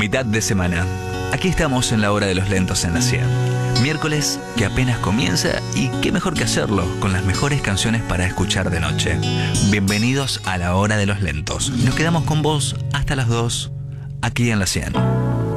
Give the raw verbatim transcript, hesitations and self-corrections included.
Mitad de semana. Aquí estamos en la hora de los lentos en la cien. Miércoles que apenas comienza y qué mejor que hacerlo con las mejores canciones para escuchar de noche. Bienvenidos a la hora de los lentos. Nos quedamos con vos hasta las dos aquí en la cien.